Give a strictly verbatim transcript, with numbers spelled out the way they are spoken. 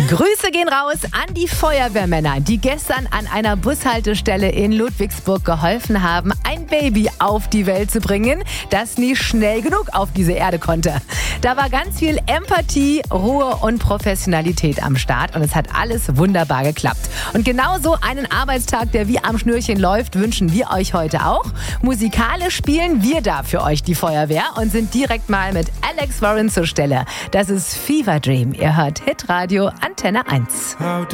Grüße gehen raus an die Feuerwehrmänner, die gestern an einer Bushaltestelle in Ludwigsburg geholfen haben, ein Baby auf die Welt zu bringen, das nie schnell genug auf diese Erde konnte. Da war ganz viel Empathie, Ruhe und Professionalität am Start und es hat alles wunderbar geklappt. Und genau so einen Arbeitstag, der wie am Schnürchen läuft, wünschen wir euch heute auch. Musikalisch spielen wir da für euch die Feuerwehr und sind direkt mal mit Alex Warren zur Stelle. Das ist Fever Dream. Ihr hört Hitradio Antenne eins.